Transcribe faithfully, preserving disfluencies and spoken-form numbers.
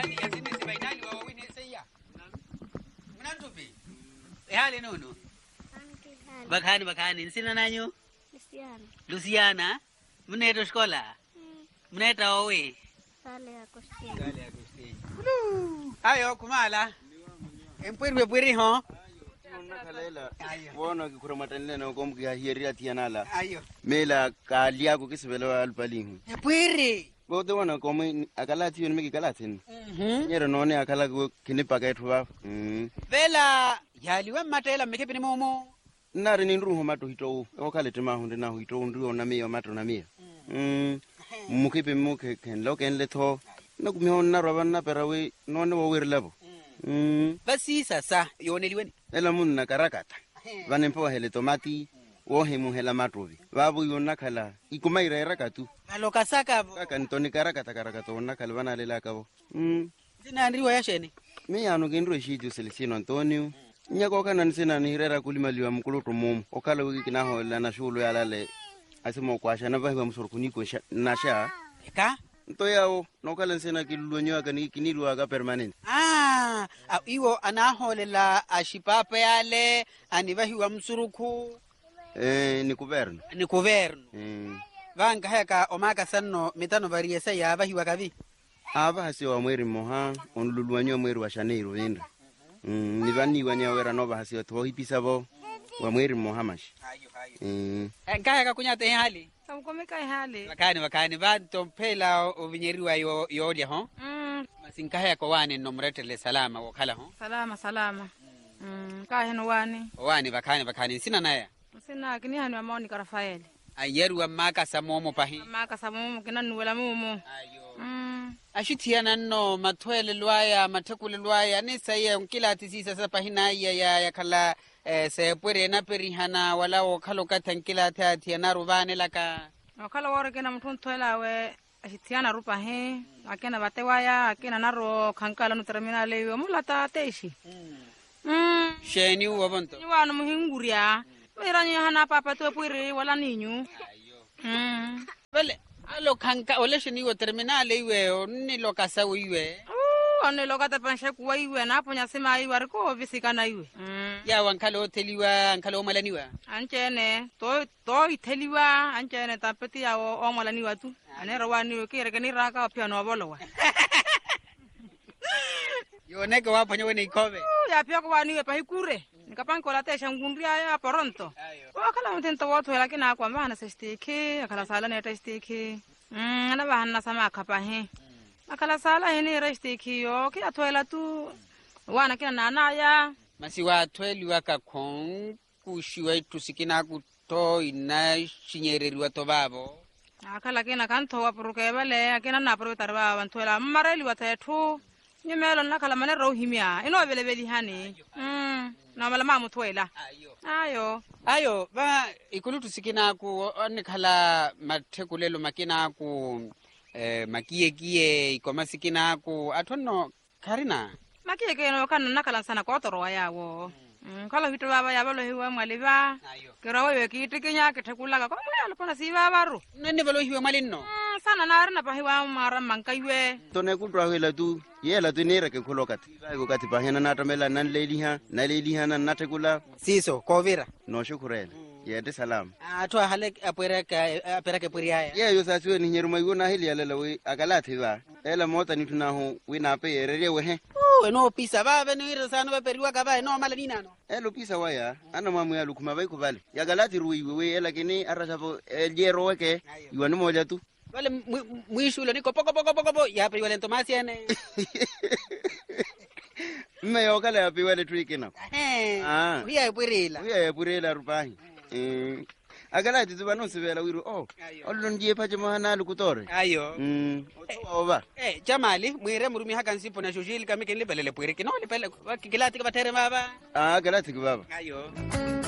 Ani yazini sibainali wa wawini seya. Mnantupi. E hali nunu. Bakani bakani nsina nanyo? Luciana. Luciana. Mneto skola. Mneta owe. Sale Agustin. Sale Agustin. Ayo kumala. Empwirwe pwiri ho. Nakalela. Wono kikura matanile na komki ya hiria tianala. Ayo. Mela kalia ko kisbelo alpalingu. Pwiri. Bote wana komi akalati yon miki kalatin. Mhm. Nyero none akala ko kinipa kaitwa. Mhm. Vela yaliwa matela mekepi ni momo. Nare ni nruho mato hito. Okale tema hunde na hito nruho na miyo mato na miyo. Mhm. Mukipe muke ken loken leto. Na kumyo na roba na perawe none wo wirlabo. Mhm. Basi sasa yoneliweni. Ela mun na karakata. Vanempo hele tomati. Wohe muhela matovi. Babu yona kala. Ikumaira erakatu. Aloka saka. Kaka ntoni karakata karakata ona kala bana lela kabo. Mm. Zina andriwa yasheni. Mi anu gendro shijo Celestino Antonio. Nyako kana nsina ni hirera kulimaliwa mkuluto mumu. Okala wiki kinaho la na shulu ya lale. Asimo kwasha na bahiwa msorokuniko na sha. Eka? Nto yao nokala nsina kilulonyo aga ni kinilu aga permanent. Ah, iwo anaholela ashipapa yale anibahiwa msuruku. Eh ni governo. Ni governo. Mm. Vanga heka omaka sanno mitano variesa ya bahiwa kavi. Aba hasi wa mweri moha onluluanyo mweri wa Janeiro wenda. Mm ni vani wanya wera no bahasi wa to hipisabo wa mweri moha mash. Hayo hayo. Mm. Nkaya kunyata hali. Samkomeka hali. Bakani bakani bantu mpela obinyeriwa yo yolia ho. Mm. Masinkaya ko wani nomretele salama wakala ho. Salama salama. Mm. Kaheno wani. Wani bakani bakani sina naye. Sina kini hanu ya maoni Rafael. Ayeru maka samomo pahi. Maka samomo kina nuwela mumo. Ayo. Mm. Ashitiana no matwele lwaya matekule lwaya ni saye kila tisisa sasa pahina ya ya, ya kala eh, se pwere na perihana wala okalo katankila tati na rubane laka. Okala wore kina mtun toela we ashitiana rupa he akena batewaya akena naro kankala no terminale yo mulata teishi. Mm. Mm. Sheni wabonto. Ni wana muhinguria. Weranyo hana papa to pwere wala ninyu. Ayo. Mm. Vale alo kanka ole sheni wo terminale iwe ni lokasa iwe. Uh, ane lokata pansha kuwa iwe na hapo nyasema iwe ariko visikana iwe. Mm. Ya wankalo teliwa ankalo malaniwa. Anchene to to iteliwa anchene tapeti ya o malaniwa tu. Ane rawani kire kani raka pia no bolowa. Yone ko wapo nyewe ni kobe. Ya pia kwa niwe pa hikure. Nikapanko la tesha ngundria ya poronto. Wakala mtento watu lakini akwa mbana sesteke akala sala ne testeke. Mm ana bahana sama kapa he. Akala sala hene resteke yo kia toela tu wana kina nanaya. Masi wa tweli waka kon kushiwa tusikina kuto ina shinyereri wa tobabo. Akala kina kanto wapuruke bale akina na puru tarba wantoela mareli watetu. Nyemelo nakala mane rohimia ino bele beli hani. Mm na mala mamu toela. Ayo. Ayo. Ayo ba ikulu tusikina ku onikala matekulelo makina ku eh makie kie ikomasikina ku atono karina. Makie keno kana nakala sana ko toro yawo. Mm kala hito baba ya balo hiwa mwaliba. Ayo. Kero wewe kitikinya kitakulaga ko mwalo pona si babaru. Nani balo hiwa malinno. Mm sana na arna pa hiwa mara mankaiwe. Tone kutwa hela tu yela tu nera ke kulokati ko kati pahena na tamela nan leliha na leliha na natekula Siso kovira. no shukurela yede salam Atwa hale apera ka apera ke puriya. ye yo sasiwe ni nyeruma yuna hili yalela we agalati ba ela mota ni tunaho we na pe yerere we he Oh no pisa baba ni ira sana baperiwa ka ba no malani nano. elo pisa waya ana mamu ya lukuma bai kubali ya galati ruwi we ela kini arashapo eljero weke yuani moja tu Vale mwishulo niko poko poko poko poko ya peri wale ntomasi ene. mme yo kala ya pe wale trikina Eh. Ah. Uya purila. uya ya purela rupahi eh agalati zuba no sibela wiru oh olon die paje mahana lukutore Ayo. mm oba Eh jamali mwire murumi haka nsipo na shoshili kama kenle pelele pure kino le pele kila tika batere baba. ah galati kubaba Ayo.